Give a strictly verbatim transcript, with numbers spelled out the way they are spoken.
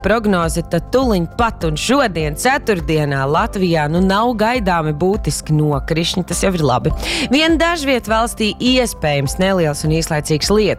prognoze, tad tuliņ pat un šodien, ceturtdienā, Latvijā nu nav gaidāmi būtiski nokrišņi, tas jau ir labi. Vien dažviet valstī iespējams neliels un īslaicīgs lietus